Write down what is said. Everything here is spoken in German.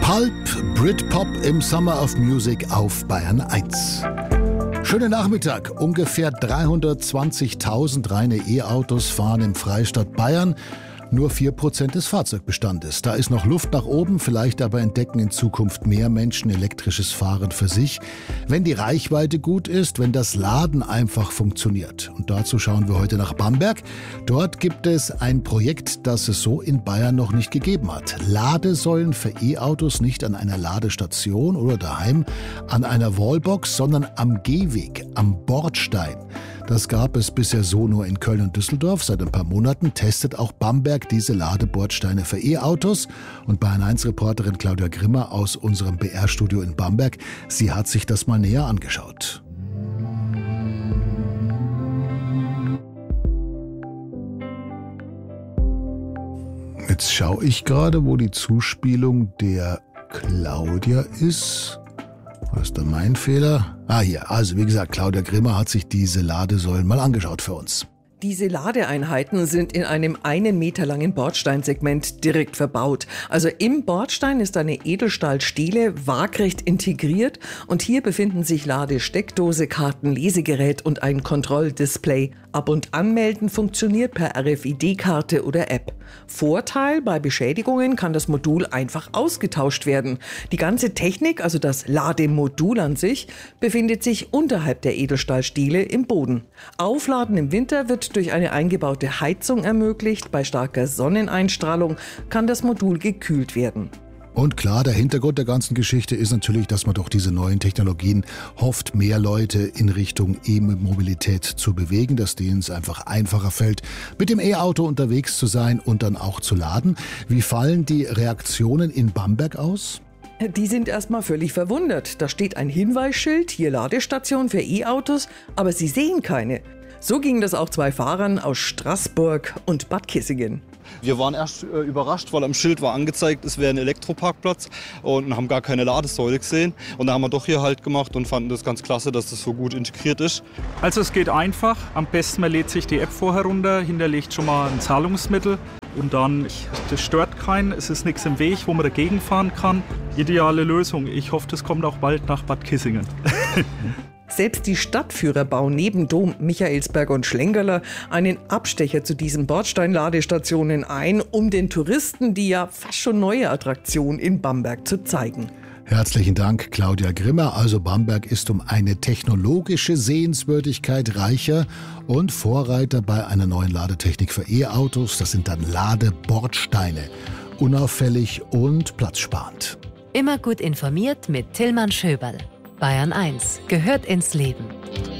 Pulp, Britpop im Summer of Music auf Bayern 1. Schönen Nachmittag. Ungefähr 320.000 reine E-Autos fahren im Freistaat Bayern. Nur 4% des Fahrzeugbestandes. Da ist noch Luft nach oben, vielleicht aber entdecken in Zukunft mehr Menschen elektrisches Fahren für sich. Wenn die Reichweite gut ist, wenn das Laden einfach funktioniert. Und dazu schauen wir heute nach Bamberg. Dort gibt es ein Projekt, das es so in Bayern noch nicht gegeben hat. Ladesäulen für E-Autos nicht an einer Ladestation oder daheim an einer Wallbox, sondern am Gehweg, am Bordstein. Das gab es bisher so nur in Köln und Düsseldorf. Seit ein paar Monaten testet auch Bamberg diese Ladebordsteine für E-Autos. Und Bayern 1-Reporterin Claudia Grimmer aus unserem BR-Studio in Bamberg, sie hat sich das mal näher angeschaut. Jetzt schaue ich gerade, wo die Zuspielung der Claudia ist. Was ist da mein Fehler? Hier. Also wie gesagt, Claudia Grimmer hat sich diese Ladesäulen mal angeschaut für uns. Diese Ladeeinheiten sind in einem 1 Meter langen Bordsteinsegment direkt verbaut. Also im Bordstein ist eine Edelstahlstele waagrecht integriert und hier befinden sich Ladesteckdose, Kartenlesegerät und ein Kontrolldisplay. Ab- und Anmelden funktioniert per RFID-Karte oder App. Vorteil: bei Beschädigungen kann das Modul einfach ausgetauscht werden. Die ganze Technik, also das Lademodul an sich, befindet sich unterhalb der Edelstahlstiele im Boden. Aufladen im Winter wird durch eine eingebaute Heizung ermöglicht. Bei starker Sonneneinstrahlung kann das Modul gekühlt werden. Und klar, der Hintergrund der ganzen Geschichte ist natürlich, dass man durch diese neuen Technologien hofft, mehr Leute in Richtung E-Mobilität zu bewegen, dass denen es einfach einfacher fällt, mit dem E-Auto unterwegs zu sein und dann auch zu laden. Wie fallen die Reaktionen in Bamberg aus? Die sind erstmal völlig verwundert. Da steht ein Hinweisschild, hier Ladestation für E-Autos, aber sie sehen keine. So ging das auch 2 Fahrern aus Straßburg und Bad Kissingen. Wir waren erst überrascht, weil am Schild war angezeigt, es wäre ein Elektroparkplatz und haben gar keine Ladesäule gesehen. Und da haben wir doch hier Halt gemacht und fanden das ganz klasse, dass das so gut integriert ist. Also es geht einfach. Am besten man lädt sich die App vorher runter, hinterlegt schon mal ein Zahlungsmittel und dann, das stört keinen, es ist nichts im Weg, wo man dagegen fahren kann. Ideale Lösung. Ich hoffe, das kommt auch bald nach Bad Kissingen. Selbst die Stadtführer bauen neben Dom, Michaelsberg und Schlengerler einen Abstecher zu diesen Bordsteinladestationen ein, um den Touristen die ja fast schon neue Attraktion in Bamberg zu zeigen. Herzlichen Dank, Claudia Grimmer. Also Bamberg ist um eine technologische Sehenswürdigkeit reicher und Vorreiter bei einer neuen Ladetechnik für E-Autos. Das sind dann Ladebordsteine. Unauffällig und platzsparend. Immer gut informiert mit Tillmann Schöberl. Bayern 1 gehört ins Leben.